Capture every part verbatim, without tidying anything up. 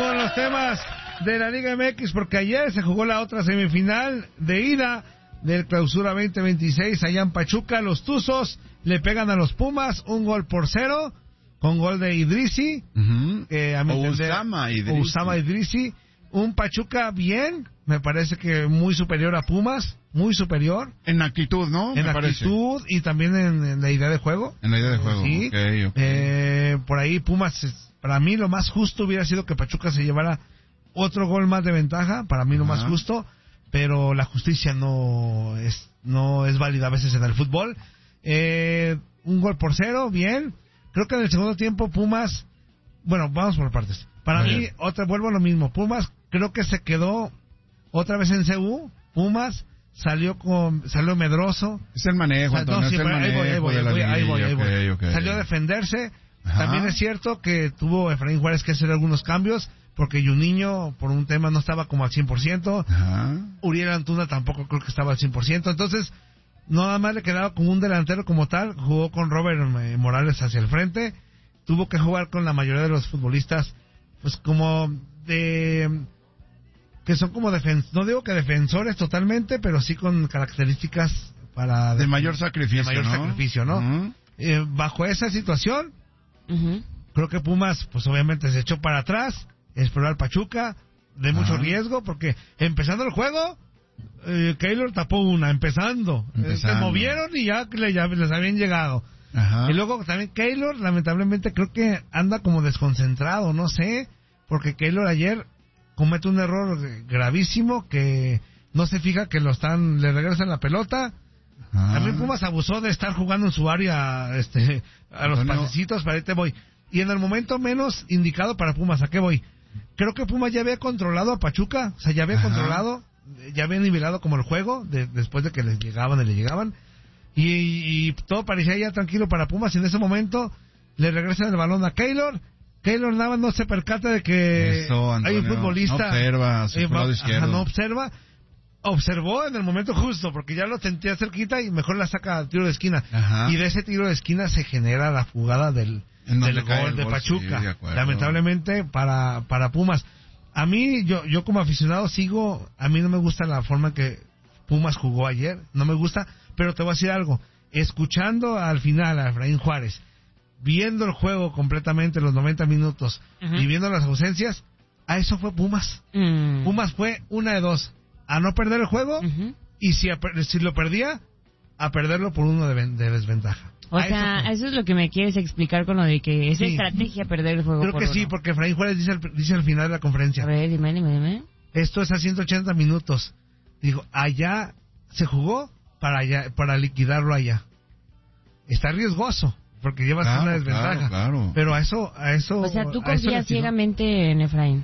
con los temas de la Liga M X, porque ayer se jugó la otra semifinal de ida del Clausura veinte veintiséis allá en Pachuca. Los Tuzos le pegan a los Pumas un gol por cero, con gol de Idrisi. Uh-huh. eh, a mi entender, Usama Idrisi. Usama Idrisi. Un Pachuca bien, me parece que muy superior a Pumas, muy superior. En actitud, ¿no? En me actitud parece. y también en, en la idea de juego. En la idea de juego, sí. okay, okay. Eh, por ahí Pumas, para mí lo más justo hubiera sido que Pachuca se llevara otro gol más de ventaja, para mí lo Ajá. más justo, pero la justicia no es no es válida a veces en el fútbol. Eh, un gol por cero, bien. Creo que en el segundo tiempo Pumas, bueno, vamos por partes. Para Muy mí, bien. otra vuelvo a lo mismo. Pumas creo que se quedó otra vez en C U. Pumas salió con salió medroso. Es el manejo, O sea, Antonio, no, sí, es el pero ahí manejo voy, ahí voy, de ahí la voy, ahí voy, ahí voy. liguilla, okay, okay. Salió a defenderse. Ajá. También es cierto que tuvo Efraín Juárez que hacer algunos cambios, porque Juninho, por un tema, no estaba como al cien por ciento. Ajá. Uriel Antuna tampoco creo que estaba al cien por ciento. Entonces, nada más le quedaba como un delantero como tal. Jugó con Robert eh, Morales hacia el frente. Tuvo que jugar con la mayoría de los futbolistas, pues como de... que son como defensores, no digo que defensores totalmente, pero sí con características para... De mayor sacrificio, de mayor ¿no? sacrificio, ¿no? Uh-huh. Eh, bajo esa situación, Uh-huh. creo que Pumas, pues obviamente se echó para atrás, exploró al Pachuca, de mucho Ajá. riesgo, porque empezando el juego, eh, Keylor tapó una, empezando. Eh, se Empezando. movieron y ya, le, ya les habían llegado. Ajá. Y luego también Keylor, lamentablemente, creo que anda como desconcentrado, no sé, porque Keylor ayer comete un error gravísimo que no se fija que lo están, le regresan la pelota. Ajá. También Pumas abusó de estar jugando en su área, este, a los Antonio. pasecitos, para ahí te voy. Y en el momento menos indicado para Pumas, ¿a qué voy? Creo que Pumas ya había controlado a Pachuca, o sea, ya había Ajá. controlado, ya había nivelado como el juego, de, después de que les llegaban y le llegaban. Y, y todo parecía ya tranquilo para Pumas, y en ese momento le regresan el balón a Keylor. Keylor nada más no se percata de que Eso, Antonio, hay un futbolista. no observa a su eh, lado va- izquierdo. ajá, no observa. Observó en el momento justo, porque ya lo sentía cerquita y mejor la saca al tiro de esquina. Ajá. Y de ese tiro de esquina se genera la jugada del, En donde del cae gol el de gol, Pachuca. sí, de acuerdo. Lamentablemente para, para Pumas. A mí, yo, yo como aficionado sigo, a mí no me gusta la forma que Pumas jugó ayer, no me gusta, pero te voy a decir algo. Escuchando al final a Efraín Juárez, viendo el juego completamente, los noventa minutos, Ajá. y viendo las ausencias, a eso fue Pumas. Mm. Pumas fue una de dos, a no perder el juego, Ujú. y si, a per- si lo perdía, a perderlo por uno de, ven- de desventaja. O A sea, eso fue. eso es lo que me quieres explicar con lo de que es Sí. estrategia perder el juego Creo por que sí, uno. porque Efraín Juárez dice al, dice al final de la conferencia, A ver, dime, dime, dime. esto es a ciento ochenta minutos. Digo, allá se jugó para allá, para liquidarlo allá. Está riesgoso, porque llevas Claro, una desventaja. claro, claro. Pero a eso, a eso... O sea, tú a eso le confías atinó. ciegamente en Efraín.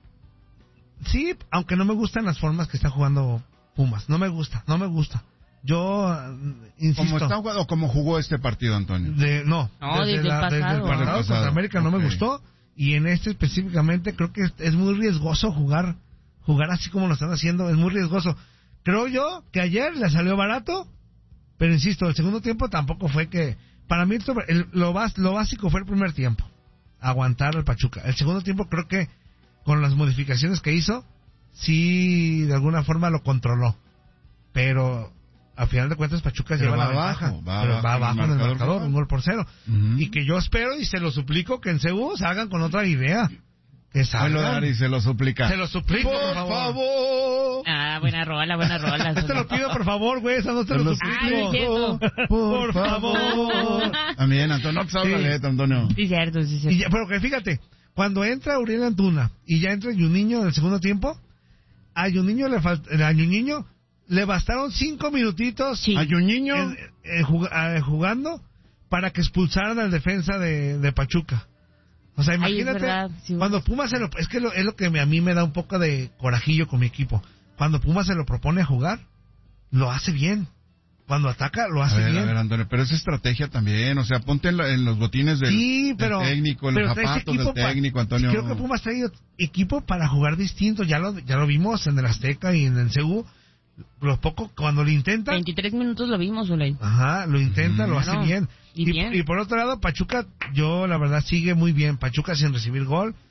Sí, aunque no me gustan las formas que está jugando Pumas. No me gusta, no me gusta. Yo, eh, insisto... ¿Cómo está jugando o cómo jugó este partido, Antonio? De, no, No, desde el la- desde el pasado. pasado Desde el contra pasado, América no ok. me gustó, y en este específicamente creo que es, es muy riesgoso jugar jugar así como lo están haciendo, es muy riesgoso. Creo yo que ayer le salió barato, pero insisto, el segundo tiempo tampoco fue que... Para mí el- el- lo, bas- lo básico fue el primer tiempo, aguantar al Pachuca. El segundo tiempo creo que con las modificaciones que hizo, sí de alguna forma lo controló, pero... A final de cuentas, Pachuca Pero lleva la va ventaja. abajo, va pero abajo va en el abajo en el marcador marcador, global. un gol por cero. Ujú. Y que yo espero y se lo suplico que en C U salgan con otra idea. Que Ahí lo salgan. Dari se lo suplica. Se lo suplico, por, Por favor. favor. Ah, buena rola, buena rola. Yo te lo pido, por favor, güey. Eso no te Se lo lo suplico. Ay, es cierto. Por favor. También, Antonio, no te salga Sí. letra, Antonio. Sí, cierto, sí, cierto. Y ya- pero que fíjate, cuando entra Uriel Antuna y ya entra Juninho en el segundo tiempo, a Juninho le, falt- a Juninho le bastaron cinco minutitos Sí. Hay un niño. en- en jug- eh, jugando para que expulsaran al defensa de, de Pachuca. O sea, Ay, es imagínate, verdad, sí. cuando Pumas se lo... Es que lo- es lo que me- a mí me da un poco de corajillo con mi equipo. Cuando Pumas se lo propone a jugar, lo hace bien. Cuando ataca, lo A hace ver, bien. a ver, Antonio, pero es estrategia también, o sea, ponte en, la- en los botines del, Sí, del pero, técnico, en pero los trae ese zapatos equipo del pa- técnico, Antonio. Creo que Pumas trae equipo para jugar distinto. Ya lo, ya lo vimos en el Azteca y en el C U. Los pocos, cuando lo intentan... veintitrés minutos lo vimos, Ulay. Ajá, lo intenta, lo hace Claro, bien. y Y, bien. y por otro lado, Pachuca, yo la verdad sigue muy bien. Pachuca sin recibir gol.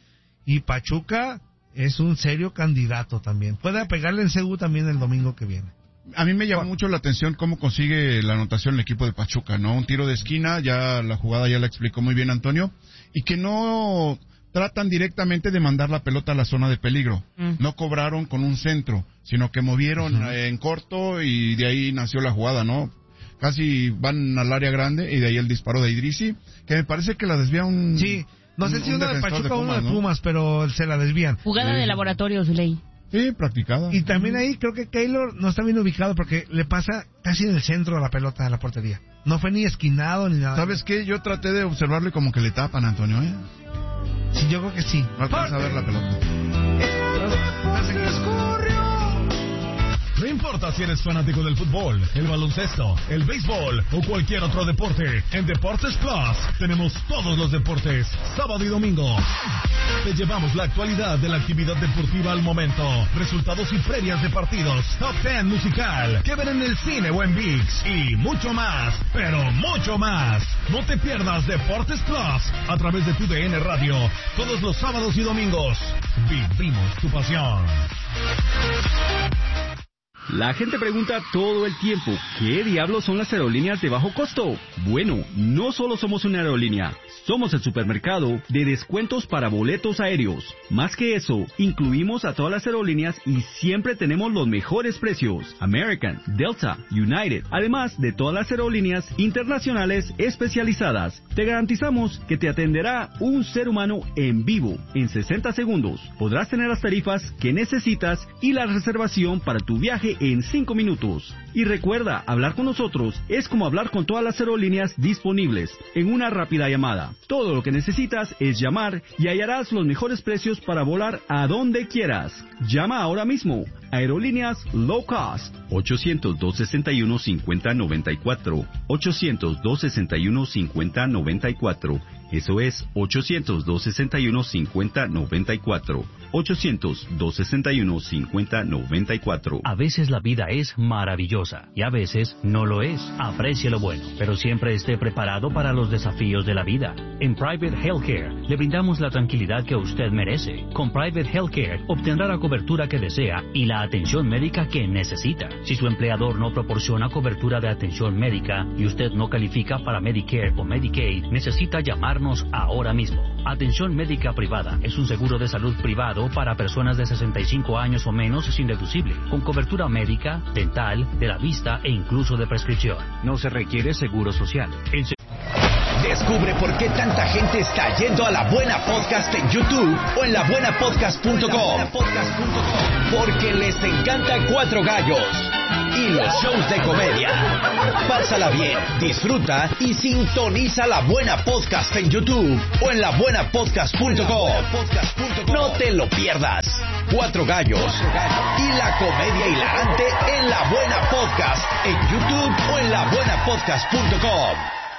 Y Pachuca es un serio candidato también. Puede pegarle en C U también el domingo que viene. A mí me llama mucho la atención cómo consigue la anotación el equipo de Pachuca, ¿no? Un tiro de esquina, ya la jugada ya la explicó muy bien Antonio, y que no tratan directamente de mandar la pelota a la zona de peligro. Mm. No cobraron con un centro, sino que movieron uh-huh. eh, en corto y de ahí nació la jugada, ¿no? Casi van al área grande y de ahí el disparo de Idrissi, que me parece que la desvía un... Sí, no sé un, si uno de Pachuca o uno de ¿no? Pumas, pero se la desvían. Jugada sí. de laboratorio, Zuley. Sí, practicada. Y también ahí creo que Keylor no está bien ubicado porque le pasa casi en el centro de la pelota de la portería. No fue ni esquinado ni nada. ¿Sabes qué? Yo traté de observarlo y como que le tapan a Antonio, ¿eh? Sí, yo creo que sí. No alcanza a ver la pelota. No importa si eres fanático del fútbol, el baloncesto, el béisbol o cualquier otro deporte, en Deportes Plus tenemos todos los deportes, sábado y domingo. Te llevamos la actualidad de la actividad deportiva al momento, resultados y previas de partidos, top diez musical, que ver en el cine o en ViX y mucho más, pero mucho más. No te pierdas Deportes Plus a través de tu D N Radio, todos los sábados y domingos. Vivimos tu pasión. La gente pregunta todo el tiempo, ¿qué diablos son las aerolíneas de bajo costo? Bueno, no solo somos una aerolínea, somos el supermercado de descuentos para boletos aéreos. Más que eso, incluimos a todas las aerolíneas y siempre tenemos los mejores precios. American, Delta, United, además de todas las aerolíneas internacionales especializadas. Te garantizamos que te atenderá un ser humano en vivo en sesenta segundos. Podrás tener las tarifas que necesitas y la reservación para tu viaje en cinco minutos. Y recuerda, hablar con nosotros es como hablar con todas las aerolíneas disponibles en una rápida llamada. Todo lo que necesitas es llamar y hallarás los mejores precios para volar a donde quieras. Llama ahora mismo. Aerolíneas Low Cost. ochocientos, dos sesenta y uno, cincuenta noventa y cuatro. ochocientos, dos sesenta y uno, cincuenta noventa y cuatro. Eso es ochocientos, dos sesenta y uno, cincuenta noventa y cuatro. ochocientos, dos sesenta y uno, cincuenta noventa y cuatro. A veces la vida es maravillosa y a veces no lo es. Aprecie lo bueno, pero siempre esté preparado para los desafíos de la vida. En Private Healthcare le brindamos la tranquilidad que usted merece. Con Private Healthcare obtendrá la cobertura que desea y la atención médica que necesita. Si su empleador no proporciona cobertura de atención médica y usted no califica para Medicare o Medicaid, necesita llamarnos ahora mismo. Atención médica privada es un seguro de salud privado para personas de sesenta y cinco años o menos sin deducible, con cobertura médica, dental, de la vista e incluso de prescripción. No se requiere seguro social. El Descubre por qué tanta gente está yendo a La Buena Podcast en YouTube o en la buena podcast punto com. Porque les encanta Cuatro Gallos y los shows de comedia. Pásala bien, disfruta y sintoniza La Buena Podcast en YouTube o en la buena podcast punto com. No te lo pierdas. Cuatro Gallos y la comedia hilarante en La Buena Podcast en YouTube o en la buena podcast punto com.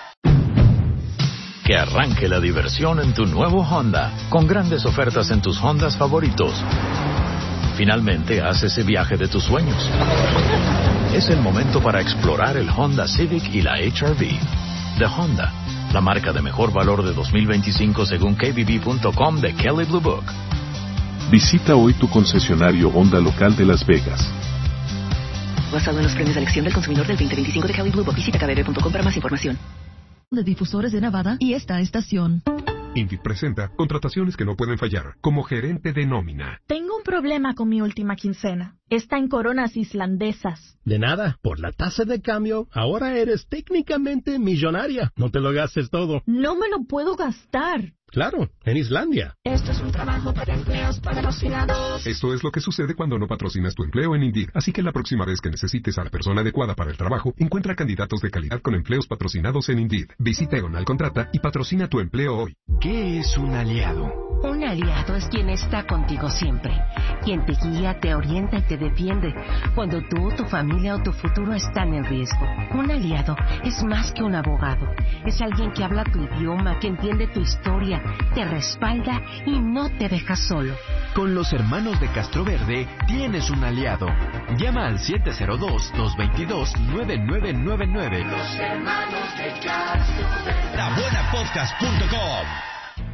Que arranque la diversión en tu nuevo Honda, con grandes ofertas en tus Hondas favoritos. Finalmente, haz ese viaje de tus sueños. Es el momento para explorar el Honda Civic y la H R V. De Honda, la marca de mejor valor de dos mil veinticinco según K B B punto com de Kelley Blue Book. Visita hoy tu concesionario Honda local de Las Vegas. Basado en los premios de elección del consumidor del veinte veinticinco de Kelley Blue Book. Visita k b b punto com para más información. De Difusores de Nevada y esta estación. Indeed presenta contrataciones que no pueden fallar, como gerente de nómina. Tengo un problema con mi última quincena. Está en coronas islandesas. De nada, por la tasa de cambio, ahora eres técnicamente millonaria. No te lo gastes todo. No me lo puedo gastar. Claro, en Islandia. Esto es un trabajo para empleos patrocinados. Esto es lo que sucede cuando no patrocinas tu empleo en Indeed. Así que la próxima vez que necesites a la persona adecuada para el trabajo, encuentra candidatos de calidad con empleos patrocinados en Indeed. Visita Eonal Contrata y patrocina tu empleo hoy. ¿Qué es un aliado? Un aliado es quien está contigo siempre, quien te guía, te orienta y te defiende cuando tú, tu familia o tu futuro están en riesgo. Un aliado es más que un abogado, es alguien que habla tu idioma, que entiende tu historia, te respalda y no te deja solo. Con los hermanos de Castroverde tienes un aliado. Llama al siete cero dos, dos dos dos, nueve nueve nueve nueve. Los hermanos de Castroverde. la buena podcast punto com.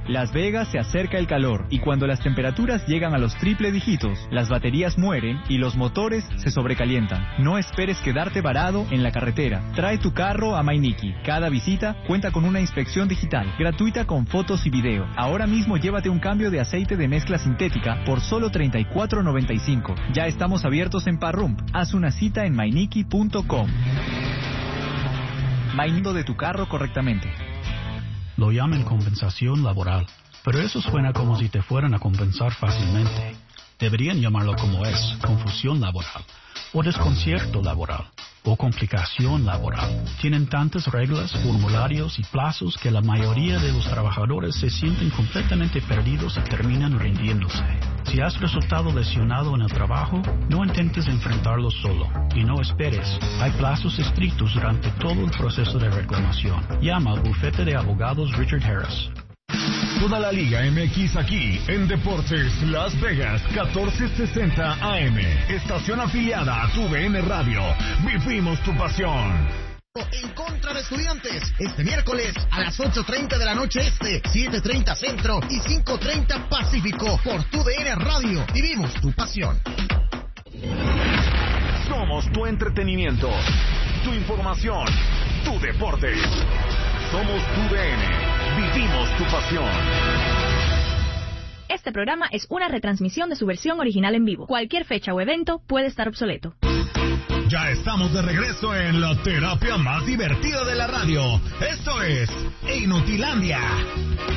Las Vegas se acerca el calor y cuando las temperaturas llegan a los triple dígitos, las baterías mueren y los motores se sobrecalientan. No esperes quedarte varado en la carretera. Trae tu carro a Mainiki. Cada visita cuenta con una inspección digital, gratuita con fotos y video. Ahora mismo llévate un cambio de aceite de mezcla sintética por solo treinta y cuatro noventa y cinco. Ya estamos abiertos en Parrump. Haz una cita en mainiki punto com. Mainindo de tu carro correctamente. Lo llaman compensación laboral, pero eso suena como si te fueran a compensar fácilmente. Deberían llamarlo como es, confusión laboral, o desconcierto laboral, o complicación laboral. Tienen tantas reglas, formularios y plazos que la mayoría de los trabajadores se sienten completamente perdidos y terminan rindiéndose. Si has resultado lesionado en el trabajo, no intentes enfrentarlo solo y no esperes. Hay plazos estrictos durante todo el proceso de reclamación. Llama al bufete de abogados Richard Harris. Toda la Liga M X aquí en Deportes Las Vegas catorce sesenta A M. Estación afiliada a tu V N Radio. Vivimos tu pasión. En contra de Estudiantes, este miércoles a las ocho treinta de la noche este, siete treinta centro y cinco treinta pacífico por tu D N Radio. Vivimos tu pasión. Somos tu entretenimiento, tu información, tu deporte. Somos tu D N. Vivimos tu pasión. Este programa es una retransmisión de su versión original en vivo. Cualquier fecha o evento puede estar obsoleto. Ya estamos de regreso en la terapia más divertida de la radio. Esto es Inutilandia.